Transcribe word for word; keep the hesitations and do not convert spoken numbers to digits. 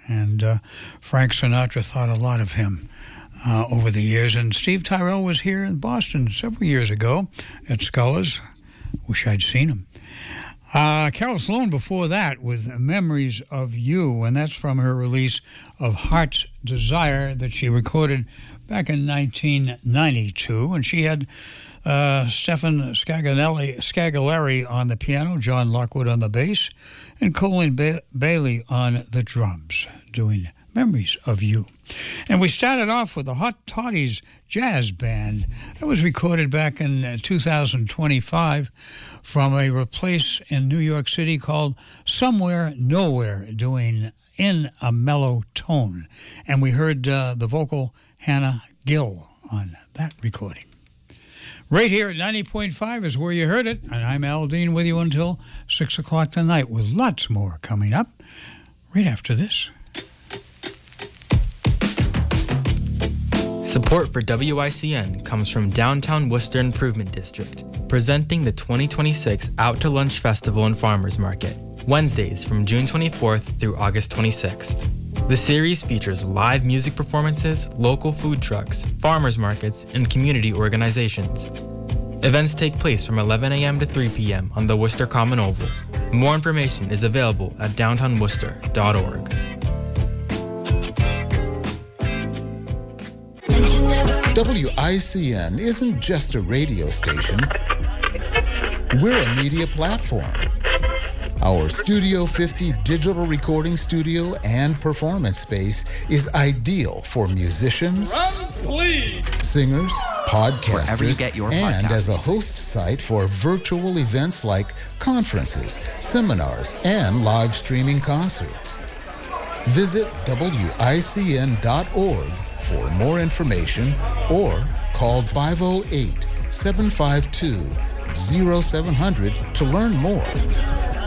And uh, Frank Sinatra thought a lot of him uh, over the years. And Steve Tyrell was here in Boston several years ago at Scullers. Wish I'd seen him. Uh, Carol Sloan before that with Memories of You, and that's from her release of Heart's Desire that she recorded back in nineteen ninety-two. And she had uh, Stefan Scaganelli, Scagalari on the piano, John Lockwood on the bass, and Colin ba- Bailey on the drums, doing Memories of You. And we started off with the Hot Toddies Jazz Band. That was recorded back in uh, two thousand twenty-five from a place in New York City called Somewhere Nowhere, doing In a Mellow Tone. And we heard uh, the vocal Hannah Gill on that recording. Right here at ninety point five is where you heard it, and I'm Al Dean with you until six o'clock tonight with lots more coming up right after this. Support for W I C N comes from Downtown Worcester Improvement District, presenting the twenty twenty-six Out to Lunch Festival and Farmers Market, Wednesdays from June twenty-fourth through August twenty-sixth. The series features live music performances, local food trucks, farmers markets, and community organizations. Events take place from eleven a.m. to three p.m. on the Worcester Common Oval. More information is available at downtown worcester dot org. W I C N isn't just a radio station. We're a media platform. Our Studio fifty digital recording studio and performance space is ideal for musicians, Drums, please. singers, podcasters, Wherever you get your and podcast. as a host site for virtual events like conferences, seminars, and live streaming concerts. Visit W I C N dot org for more information or call five oh eight, seven five two, oh seven hundred to learn more.